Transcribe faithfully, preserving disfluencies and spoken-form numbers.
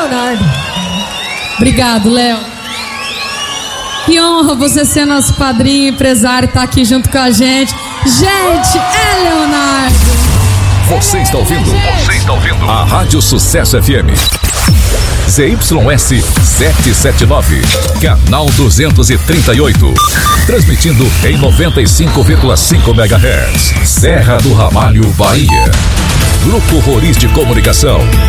Leonardo. Obrigado, Léo. Que honra você ser nosso padrinho, empresário, estar tá aqui junto com a gente. Gente, é Leonardo. Você está ouvindo? Você está ouvindo? A Rádio Sucesso F M. Z Y S setecentos e setenta e nove, canal duzentos e trinta e oito. Transmitindo em noventa e cinco vírgula cinco megahertz. Serra do Ramalho, Bahia. Grupo Roriz de Comunicação.